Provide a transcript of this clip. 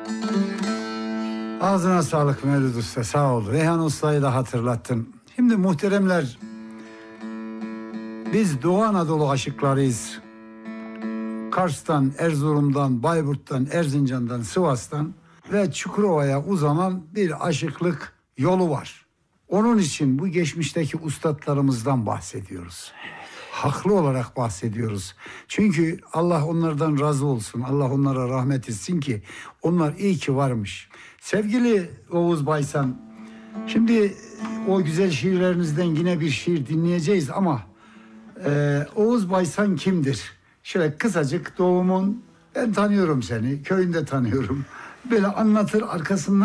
Ağzına sağlık Mevlüt Usta, sağ ol. Reyhan Usta'yı da hatırlattın. Şimdi muhteremler, biz Doğu Anadolu aşıklarıyız. Kars'tan, Erzurum'dan, Bayburt'tan, Erzincan'dan, Sivas'tan ve Çukurova'ya uzanan bir aşıklık yolu var. Onun için bu geçmişteki ustalarımızdan bahsediyoruz. Haklı olarak bahsediyoruz. Çünkü Allah onlardan razı olsun. Allah onlara rahmet etsin ki onlar iyi ki varmış. Sevgili Oğuz Baysan, şimdi o güzel şiirlerinizden yine bir şiir dinleyeceğiz ama Oğuz Baysan kimdir? Şöyle kısacık doğumun, ben tanıyorum seni, köyünde tanıyorum. Böyle anlatır, arkasından